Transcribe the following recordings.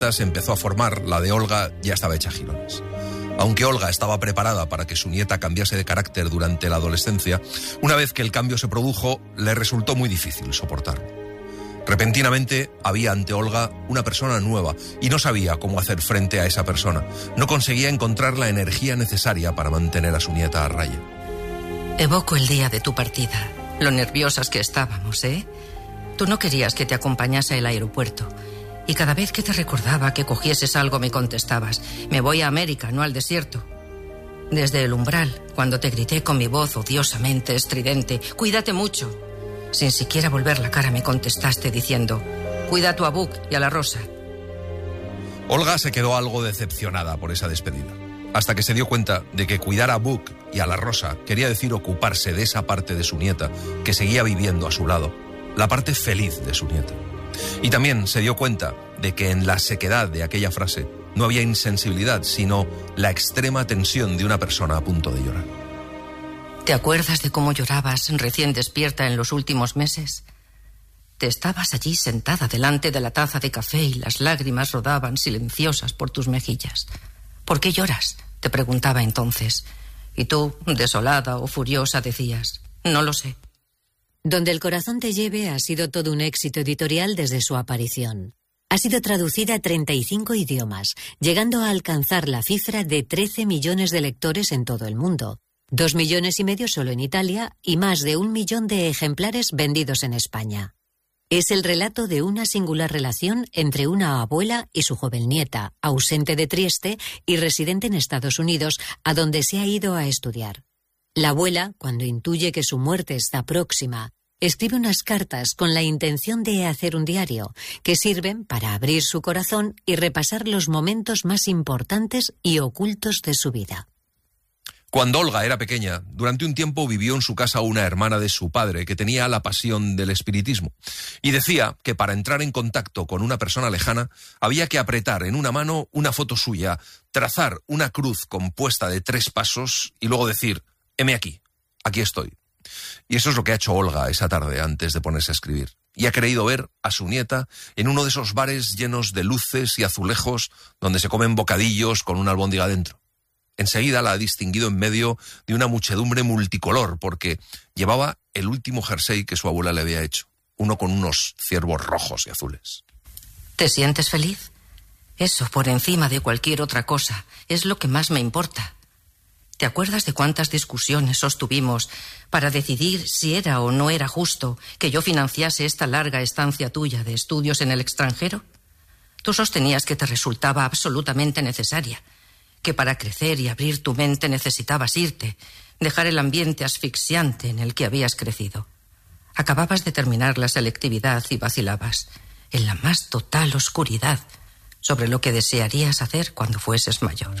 se empezó a formar, la de Olga ya estaba hecha jirones. Aunque Olga estaba preparada para que su nieta cambiase de carácter durante la adolescencia, una vez que el cambio se produjo, le resultó muy difícil soportarlo. Repentinamente había ante Olga una persona nueva y no sabía cómo hacer frente a esa persona. No conseguía encontrar la energía necesaria para mantener a su nieta a raya. Evoco el día de tu partida, lo nerviosas que estábamos, ¿eh? Tú no querías que te acompañase al aeropuerto. Y cada vez que te recordaba que cogieses algo me contestabas: me voy a América, no al desierto. Desde el umbral, cuando te grité con mi voz odiosamente estridente: cuídate mucho, sin siquiera volver la cara me contestaste diciendo: cuida a Buck y a la Rosa. Olga se quedó algo decepcionada por esa despedida, hasta que se dio cuenta de que cuidar a Buck y a la Rosa quería decir ocuparse de esa parte de su nieta que seguía viviendo a su lado, la parte feliz de su nieta. Y también se dio cuenta de que en la sequedad de aquella frase no había insensibilidad, sino la extrema tensión de una persona a punto de llorar. ¿Te acuerdas de cómo llorabas recién despierta en los últimos meses? Te estabas allí sentada delante de la taza de café y las lágrimas rodaban silenciosas por tus mejillas. ¿Por qué lloras?, te preguntaba entonces. Y tú, desolada o furiosa, decías: no lo sé. Donde el corazón te lleve ha sido todo un éxito editorial desde su aparición. Ha sido traducida a 35 idiomas, llegando a alcanzar la cifra de 13 millones de lectores en todo el mundo, 2,5 millones solo en Italia y más de 1 millón de ejemplares vendidos en España. Es el relato de una singular relación entre una abuela y su joven nieta, ausente de Trieste y residente en Estados Unidos, a donde se ha ido a estudiar. La abuela, cuando intuye que su muerte está próxima, escribe unas cartas con la intención de hacer un diario, que sirven para abrir su corazón y repasar los momentos más importantes y ocultos de su vida. Cuando Olga era pequeña, durante un tiempo vivió en su casa una hermana de su padre que tenía la pasión del espiritismo, y decía que para entrar en contacto con una persona lejana había que apretar en una mano una foto suya, trazar una cruz compuesta de 3 pasos y luego decir: heme aquí estoy. Y eso es lo que ha hecho Olga esa tarde antes de ponerse a escribir. Y ha creído ver a su nieta en uno de esos bares llenos de luces y azulejos donde se comen bocadillos con una albóndiga dentro. Enseguida la ha distinguido en medio de una muchedumbre multicolor porque llevaba el último jersey que su abuela le había hecho, uno con unos ciervos rojos y azules. ¿Te sientes feliz? Eso, por encima de cualquier otra cosa, es lo que más me importa. ¿Te acuerdas de cuántas discusiones sostuvimos para decidir si era o no era justo que yo financiase esta larga estancia tuya de estudios en el extranjero? Tú sostenías que te resultaba absolutamente necesaria, que para crecer y abrir tu mente necesitabas irte, dejar el ambiente asfixiante en el que habías crecido. Acababas de terminar la selectividad y vacilabas, en la más total oscuridad, sobre lo que desearías hacer cuando fueses mayor.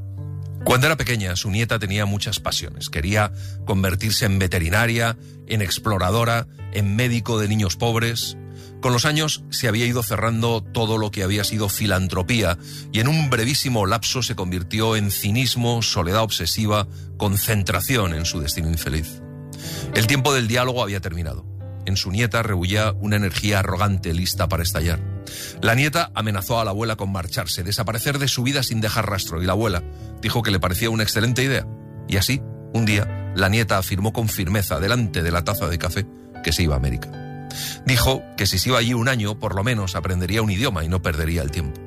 Cuando era pequeña, su nieta tenía muchas pasiones. Quería convertirse en veterinaria, en exploradora, en médico de niños pobres. Con los años se había ido cerrando todo lo que había sido filantropía y en un brevísimo lapso se convirtió en cinismo, soledad obsesiva, concentración en su destino infeliz. El tiempo del diálogo había terminado. En su nieta rebullía una energía arrogante lista para estallar. La nieta amenazó a la abuela con marcharse, desaparecer de su vida sin dejar rastro, y la abuela dijo que le parecía una excelente idea. Y así, un día, la nieta afirmó con firmeza delante de la taza de café que se iba a América. Dijo que si se iba allí un año, por lo menos aprendería un idioma y no perdería el tiempo.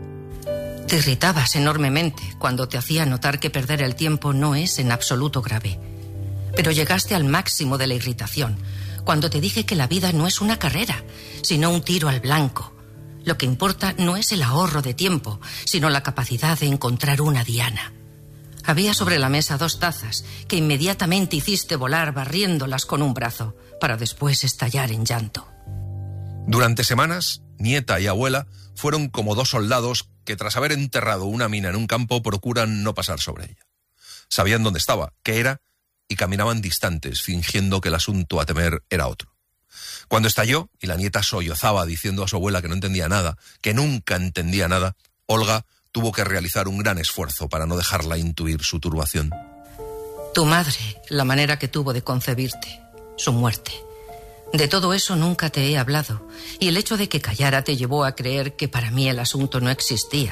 Te irritabas enormemente cuando te hacía notar que perder el tiempo no es en absoluto grave. Pero llegaste al máximo de la irritación cuando te dije que la vida no es una carrera, sino un tiro al blanco. Lo que importa no es el ahorro de tiempo, sino la capacidad de encontrar una diana. Había sobre la mesa 2 tazas que inmediatamente hiciste volar barriéndolas con un brazo, para después estallar en llanto. Durante semanas, nieta y abuela fueron como 2 soldados que tras haber enterrado una mina en un campo procuran no pasar sobre ella. Sabían dónde estaba, qué era, y caminaban distantes, fingiendo que el asunto a temer era otro. Cuando estalló y la nieta sollozaba diciendo a su abuela que no entendía nada, que nunca entendía nada, Olga tuvo que realizar un gran esfuerzo para no dejarla intuir su turbación. Tu madre, la manera que tuvo de concebirte, su muerte. De todo eso nunca te he hablado, y el hecho de que callara te llevó a creer que para mí el asunto no existía.